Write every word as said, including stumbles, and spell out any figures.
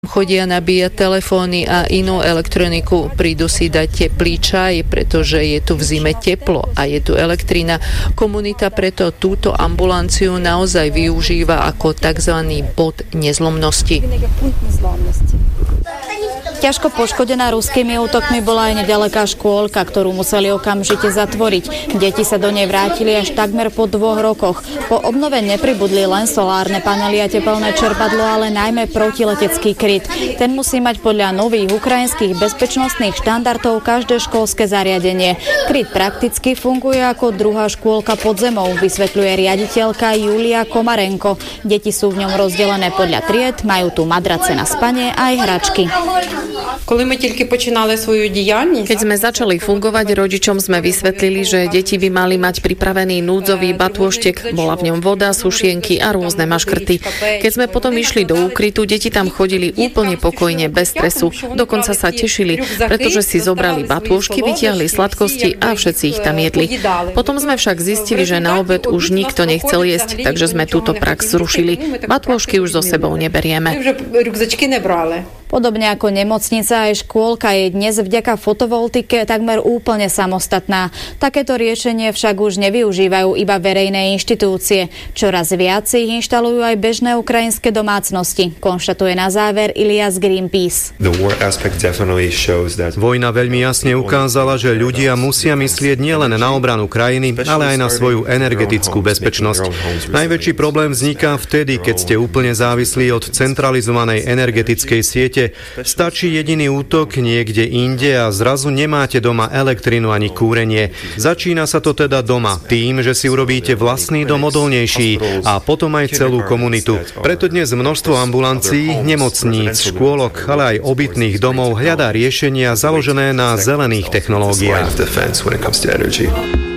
Chodia nabíjať telefóny a inú elektroniku, prídu si dať teplý čaj, pretože je tu v zime teplo a je tu elektrina. Komunita preto túto ambulanciu naozaj využíva ako tzv. Bod nezlomnosti. Ťažko poškodená ruskými útokmi bola aj nedaleká škôlka, ktorú museli okamžite zatvoriť. Deti sa do nej vrátili až takmer po dvoch rokoch. Po obnove nepribudli len solárne panely a tepelné čerpadlo, ale najmä protiletecký kryt. Ten musí mať podľa nových ukrajinských bezpečnostných štandardov každé školské zariadenie. Kryt prakticky funguje ako druhá škôlka pod zemou, vysvetľuje riaditeľka Julia Komarenko. Deti sú v ňom rozdelené podľa tried, majú tu madrace na spanie a aj hračky. Keď sme začali fungovať, rodičom sme vysvetlili, že deti by mali mať pripravený núdzový batôštek. Bola v ňom voda, sušienky a rôzne maškrty. Keď sme potom išli do úkrytu, deti tam chodili úplne pokojne, bez stresu. Dokonca sa tešili, pretože si zobrali batôžky, vytiahli sladkosti a všetci ich tam jedli. Potom sme však zistili, že na obed už nikto nechcel jesť, takže sme túto prax zrušili. Batôžky už so sebou neberieme. Podobne ako nemocnica, aj škôlka je dnes vďaka fotovoltike takmer úplne samostatná. Takéto riešenie však už nevyužívajú iba verejné inštitúcie. Čoraz viac ich inštalujú aj bežné ukrajinské domácnosti, konštatuje na záver Ilias Greenpeace. Vojna veľmi jasne ukázala, že ľudia musia myslieť nielen na obranu krajiny, ale aj na svoju energetickú bezpečnosť. Najväčší problém vzniká vtedy, keď ste úplne závislí od centralizovanej energetickej siete. Stačí jediný útok niekde inde a zrazu nemáte doma elektrinu ani kúrenie. Začína sa to teda doma, tým, že si urobíte vlastný dom odolnejší a potom aj celú komunitu. Preto dnes množstvo ambulancií, nemocníc, škôlok, ale aj obytných domov hľadá riešenia založené na zelených technológiách.